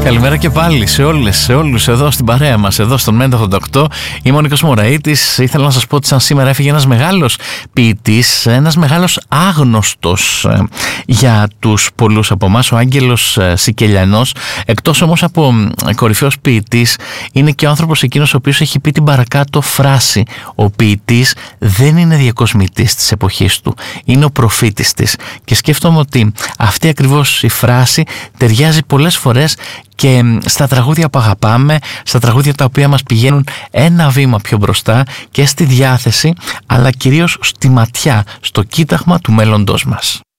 Καλημέρα και πάλι σε όλες, σε όλους εδώ στην παρέα μας, εδώ στον Μέντα88. Είμαι ο Νίκος Μωραΐτης. Ήθελα να σας πω ότι σαν σήμερα έφυγε ένας μεγάλος ποιητής, ένας μεγάλος άγνωστος για τους πολλούς από εμάς, ο Άγγελος Σικελιανός. Εκτός όμως από κορυφαίος ποιητής, είναι και ο άνθρωπος εκείνος ο οποίος έχει πει την παρακάτω φράση: ο ποιητής δεν είναι διακοσμητής της εποχής του, είναι ο προφήτης της. Και σκέφτομαι ότι αυτή ακριβώς η φράση ταιριάζει πολλές φορές και στα τραγούδια που αγαπάμε, στα τραγούδια τα οποία μας πηγαίνουν ένα βήμα πιο μπροστά και στη διάθεση, αλλά κυρίως στη ματιά, στο κοίταγμα του μέλλοντός μας.